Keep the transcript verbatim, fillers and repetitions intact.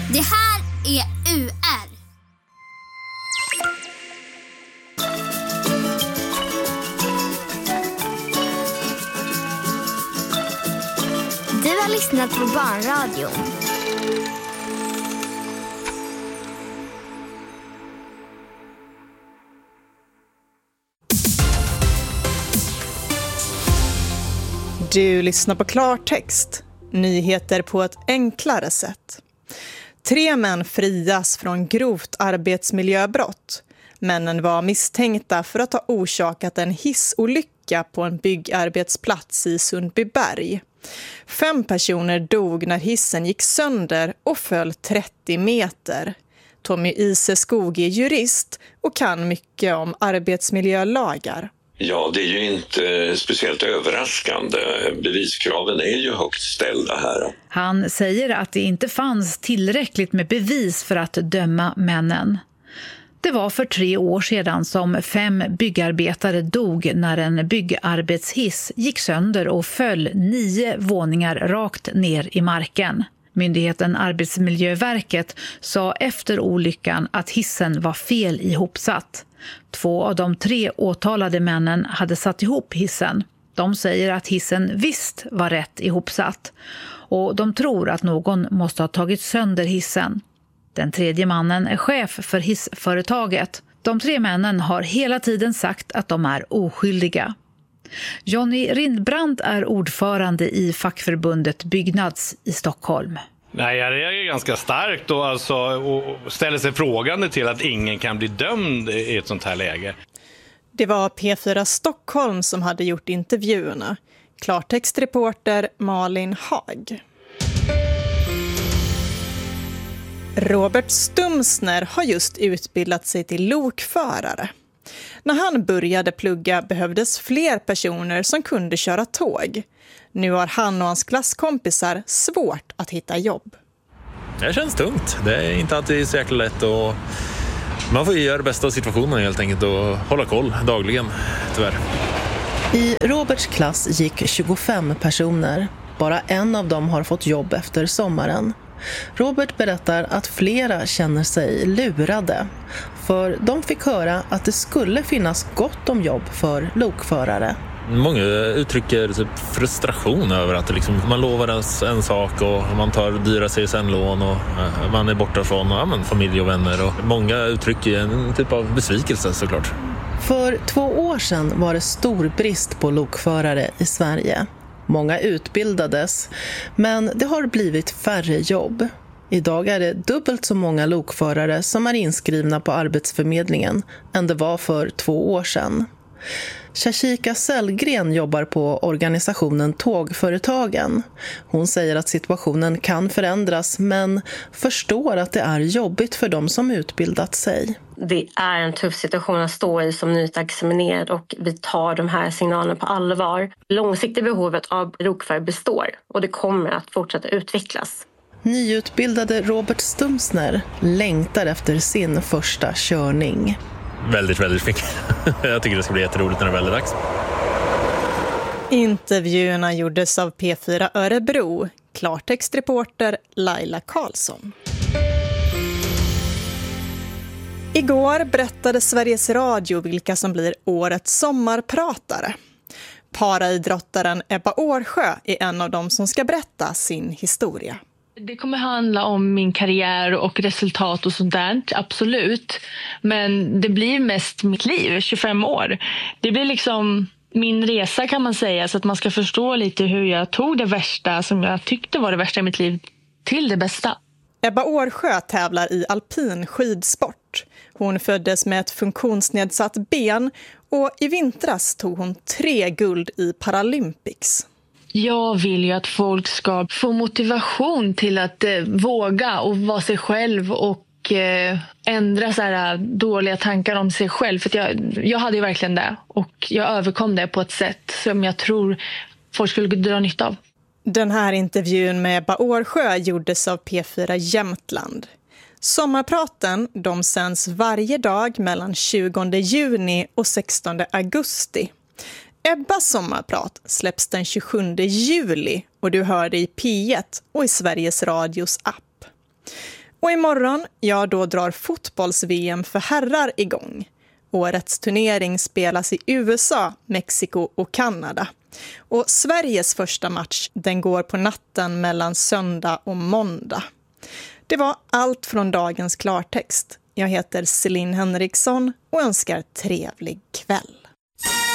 Det här är U R. Du har lyssnat på Barnradion. Du lyssnar på Klartext. Nyheter på ett enklare sätt. Tre män frias från grovt arbetsmiljöbrott. Männen var misstänkta för att ha orsakat en hissolycka på en byggarbetsplats i Sundbyberg. Fem personer dog när hissen gick sönder och föll trettio meter. Tommy Iseskog är jurist och kan mycket om arbetsmiljölagar. Ja, det är ju inte speciellt överraskande. Beviskraven är ju högt ställda här. Han säger att det inte fanns tillräckligt med bevis för att döma männen. Det var för tre år sedan som fem byggarbetare dog när en byggarbetshiss gick sönder och föll nio våningar rakt ner i marken. Myndigheten Arbetsmiljöverket sa efter olyckan att hissen var fel ihopsatt. Två av de tre åtalade männen hade satt ihop hissen. De säger att hissen visst var rätt ihopsatt och de tror att någon måste ha tagit sönder hissen. Den tredje mannen är chef för hissföretaget. De tre männen har hela tiden sagt att de är oskyldiga. Johnny Rindbrand är ordförande i fackförbundet Byggnads i Stockholm. Nej, jag reagerar ganska starkt och, alltså, och ställer sig frågande till att ingen kan bli dömd i ett sånt här läge. Det var P fyra Stockholm som hade gjort intervjuerna. Klartextreporter Malin Hag. Robert Stumsner har just utbildat sig till lokförare. När han började plugga behövdes fler personer som kunde köra tåg. Nu har han och hans klasskompisar svårt att hitta jobb. Det känns tungt. Det är inte alltid så jäkla lätt och man får ju göra det bästa av situationen helt enkelt och hålla koll dagligen, tyvärr. I Roberts klass gick tjugofem personer. Bara en av dem har fått jobb efter sommaren. Robert berättar att flera känner sig lurade. För de fick höra att det skulle finnas gott om jobb för lokförare. Många uttrycker typ frustration över att det liksom, man lovar en sak och man tar dyra C S N-lån och man är borta från ja, men familj och vänner. Och många uttrycker en typ av besvikelse såklart. För två år sedan var det stor brist på lokförare i Sverige. Många utbildades, men det har blivit färre jobb. Idag är det dubbelt så många lokförare som är inskrivna på Arbetsförmedlingen än det var för två år sedan. Shashika Sellgren jobbar på organisationen Tågföretagen. Hon säger att situationen kan förändras men förstår att det är jobbigt för de som utbildat sig. Det är en tuff situation att stå i som nyutexaminerad och vi tar de här signalerna på allvar. Långsiktiga behovet av lokförare består och det kommer att fortsätta utvecklas. Nyutbildade Robert Stumsner längtar efter sin första körning. Väldigt, väldigt fint. Jag tycker det ska bli jätteroligt när det väl är dags. Intervjuerna gjordes av P fyra Örebro. Klartextreporter Laila Karlsson. Igår berättade Sveriges Radio vilka som blir årets sommarpratare. Paraidrottaren Ebba Årsjö är en av dem som ska berätta sin historia. Det kommer handla om min karriär och resultat och sånt där, absolut. Men det blir mest mitt liv, tjugofem år. Det blir liksom min resa kan man säga, så att man ska förstå lite hur jag tog det värsta som jag tyckte var det värsta i mitt liv till det bästa. Ebba Årsjö tävlar i alpin skidsport. Hon föddes med ett funktionsnedsatt ben och i vintras tog hon tre guld i Paralympics. Jag vill ju att folk ska få motivation till att eh, våga och vara sig själv och eh, ändra så här dåliga tankar om sig själv. För att jag, jag hade ju verkligen det och jag överkom det på ett sätt som jag tror folk skulle dra nytta av. Den här intervjun med Ebba Årsjö gjordes av P fyra Jämtland. Sommarpraten de sänds varje dag mellan tjugonde juni och sextonde augusti. Ebbas sommarprat släpps den tjugosjunde juli och du hör det i P ett och i Sveriges Radios app. Och imorgon, ja då drar fotbolls-V M för herrar igång. Årets turnering spelas i U S A, Mexiko och Kanada. Och Sveriges första match, den går på natten mellan söndag och måndag. Det var allt från dagens klartext. Jag heter Celine Henriksson och önskar trevlig kväll.